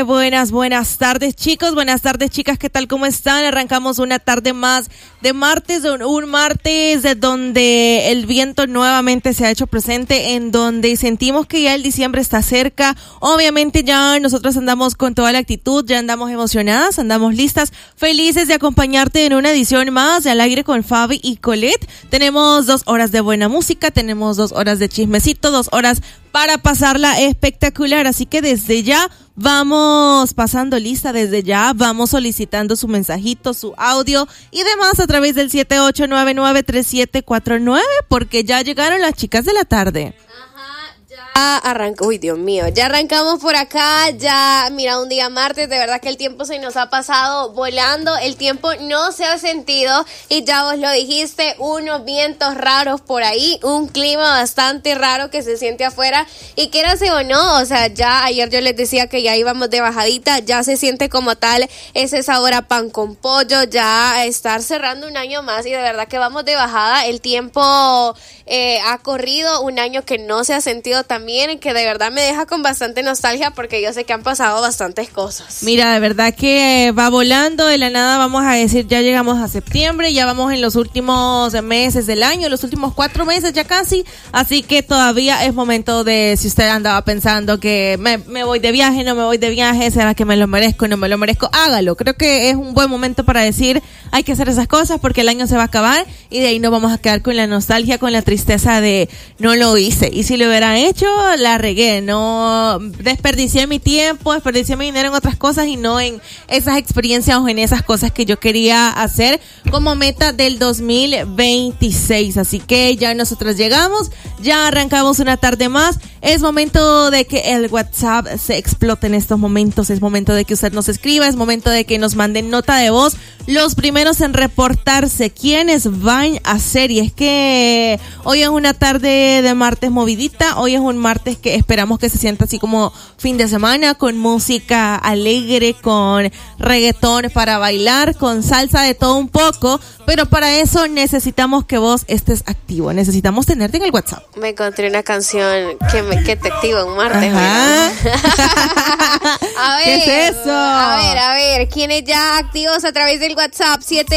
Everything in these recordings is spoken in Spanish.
buenas tardes, chicos, buenas tardes, chicas, ¿qué tal? ¿Cómo están? Arrancamos una tarde más de martes, un martes de donde el viento nuevamente se ha hecho presente, en donde sentimos que ya el diciembre está cerca. Obviamente ya nosotros andamos con toda la actitud, ya andamos emocionadas, andamos listas, felices de acompañarte en una edición más de Al Aire con Fabi y Colette. Tenemos 2 horas de buena música, tenemos 2 horas de chismecito, 2 horas para pasarla espectacular, así que desde ya vamos pasando lista, desde ya vamos solicitando su mensajito, su audio y demás a través del 78993749, porque ya llegaron las chicas de la tarde. Arrancó, uy Dios mío, ya arrancamos por acá, ya mira, un día martes, de verdad que el tiempo se nos ha pasado volando, el tiempo no se ha sentido y ya vos lo dijiste, unos vientos raros por ahí, un clima bastante raro que se siente afuera y quierase o no, o sea, ya ayer yo les decía que ya íbamos de bajadita, ya se siente como tal ese sabor a pan con pollo, ya estar cerrando un año más y de verdad que vamos de bajada, el tiempo ha corrido, un año que no se ha sentido tan bien, que de verdad me deja con bastante nostalgia porque yo sé que han pasado bastantes cosas. Mira, de verdad que va volando, de la nada vamos a decir, ya llegamos a septiembre, ya vamos en los últimos meses del año, los últimos 4 meses ya casi, así que todavía es momento de, si usted andaba pensando que me voy de viaje, no me voy de viaje, será que me lo merezco, no me lo merezco, hágalo, creo que es un buen momento para decir, hay que hacer esas cosas porque el año se va a acabar y de ahí nos vamos a quedar con la nostalgia, con la tristeza de no lo hice, y si lo hubiera hecho, la regué, no desperdicié mi tiempo, desperdicié mi dinero en otras cosas y no en esas experiencias o en esas cosas que yo quería hacer como meta del 2026. Así que ya nosotros llegamos, ya arrancamos una tarde más. Es momento de que el WhatsApp se explote en estos momentos, es momento de que usted nos escriba, es momento de que nos manden nota de voz. Los primeros en reportarse, ¿quiénes van a hacer? Y es que hoy es una tarde de martes movidita, hoy es un martes que esperamos que se sienta así como fin de semana, con música alegre, con reggaetón para bailar, con salsa de todo un poco, pero para eso necesitamos que vos estés activo, necesitamos tenerte en el WhatsApp. Me encontré una canción que te activa un martes. A ver, ¿qué es eso? A ver, ¿quiénes ya activos a través del WhatsApp?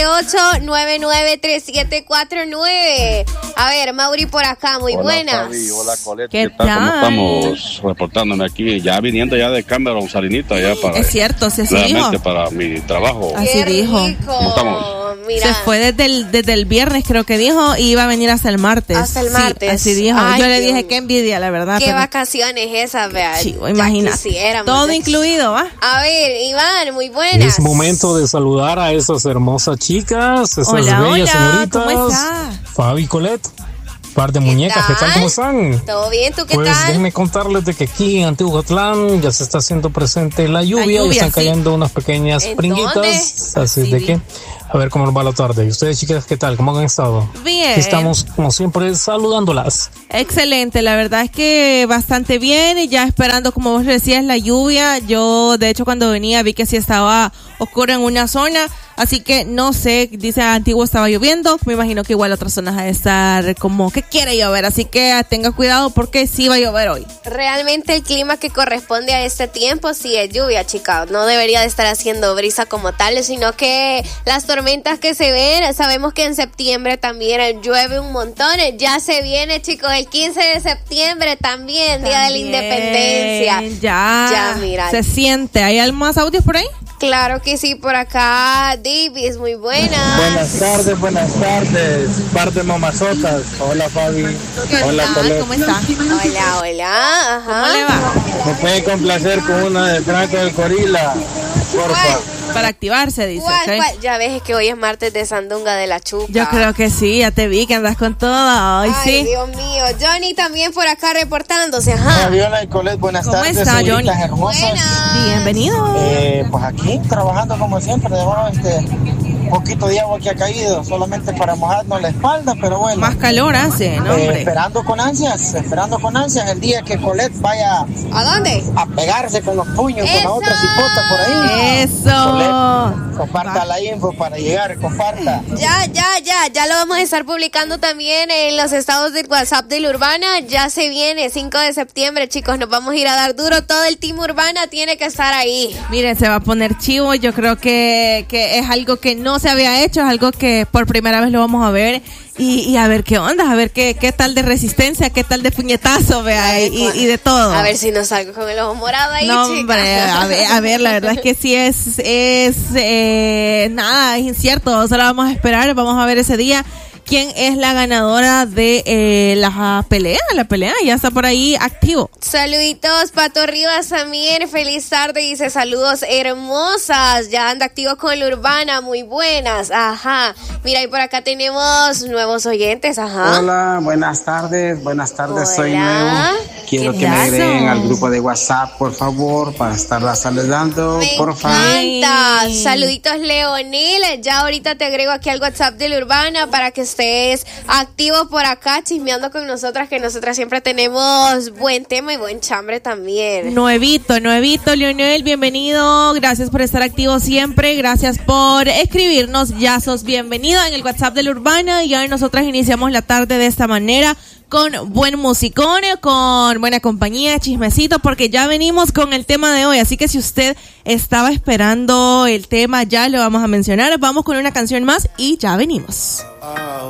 78993749. A ver, Mauri por acá, muy hola, buenas. Fabi, hola, Colette, ¿Qué tal? tal? ¿Cómo estamos reportándome aquí? Ya viniendo ya de Cameron, Salinita, ya para... Es cierto, se realmente dijo. para mi trabajo. Así dijo. ¿Cómo estamos? Mira. Se fue desde el viernes, creo que dijo, y iba a venir hasta el martes. Hasta el martes. Sí, así dijo. Ay, yo le Dios. dije, qué envidia, la verdad. Qué vacaciones esas, vea. Chivo, imagínate. Todo incluido, ¿va? A ver, Iván, muy buenas. Es momento de saludar a esas hermosas chicas, esas hola, bellas hola, ¿cómo señoritas. está? Fabi y Colette, par de muñecas, ¿qué tal? ¿Cómo están? ¿Todo bien? ¿Tú qué Pues tal? déjenme contarles de que aquí en Antiguatlán ya se está haciendo presente la lluvia y están sí. cayendo unas pequeñas ¿En pringuitas. dónde? Así Sí, de vi. que, a ver cómo nos va la tarde. ¿Y ustedes, chicas, qué tal? ¿Cómo han estado? Bien. Aquí estamos, como siempre, saludándolas. Excelente, la verdad es que bastante bien, y ya esperando, como vos decías, la lluvia. Yo, de hecho, cuando venía vi que sí estaba oscuro en una zona, así que no sé, dice Antiguo estaba lloviendo, me imagino que igual otras zonas ha de estar como que quiere llover, así que tenga cuidado porque sí va a llover hoy. Realmente el clima que corresponde a este tiempo sí es lluvia, chicas. No debería de estar haciendo brisa como tal, sino que las tormentas que se ven, sabemos que en septiembre también llueve un montón. Ya se viene, chicos, el 15 de septiembre también, Día de la Independencia. Ya, mira. se siente. ¿Hay más audios por ahí? Claro que sí, por acá, Davis, muy buenas. Buenas tardes, par de mamazotas. Hola, Fabi. Hola, Colette. ¿Cómo está? Hola, ajá. ¿Cómo le va? ¿Me puede complacer con una de Franco del Gorila? Porfa. Para activarse, dice. ¿Cuál? ¿ok? Ya ves que hoy es martes de Sandunga de la Chuca. Yo creo que sí, ya te vi que andas con todo. Ay, sí. Dios mío. Johnny también por acá reportándose, ajá. Fabiola y Colette, buenas ¿Cómo tardes. está, señoritas Johnny? hermosas. Buenas. Bienvenido. Pues aquí trabajando como siempre, debajo un poquito de agua que ha caído, solamente para mojarnos la espalda, pero bueno. Más calor hace, ¿no, hombre? Esperando con ansias el día que Colette vaya ¿A dónde? a pegarse con los puños ¡Eso! con la otra cipota por ahí. Eso. Colette, comparta la info para llegar, comparta. Ya lo vamos a estar publicando también en los estados del WhatsApp de la Urbana. Ya se viene 5 de septiembre, chicos, nos vamos a ir a dar duro. Todo el team Urbana tiene que estar ahí. Miren, se va a poner chivo. Yo creo que es algo que no se había hecho, es algo que por primera vez lo vamos a ver. Y a ver qué onda, a ver qué tal de resistencia, qué tal de puñetazo, vea, y de todo. A ver si no salgo con el ojo morado ahí, no, chicas. hombre, a ver, la verdad es que sí nada, es incierto, solo vamos a esperar, vamos a ver ese día quién es la ganadora de la pelea, ya está por ahí activo. Saluditos, Pato Rivas también, feliz tarde, dice saludos hermosas, ya anda activo con la Urbana, muy buenas, ajá, mira y por acá tenemos nuevos oyentes, ajá. Hola, buenas tardes, Hola. soy nuevo, quiero que me agreguen al grupo de WhatsApp, por favor, para estarla saludando, por favor. Me encanta, saluditos Leonel, ya ahorita te agrego aquí al WhatsApp de la Urbana para que estés activo por acá, chismeando con nosotras, que nosotras siempre tenemos buen tema y buen chambre también. Nuevito, Leonel, bienvenido, gracias por estar activo siempre, gracias por escribirnos, ya sos bienvenido en el WhatsApp de la Urbana, y hoy nosotras iniciamos la tarde de esta manera, con buen musicón, con buena compañía, chismecito, porque ya venimos con el tema de hoy, así que si usted estaba esperando el tema, ya lo vamos a mencionar, vamos con una canción más y ya venimos.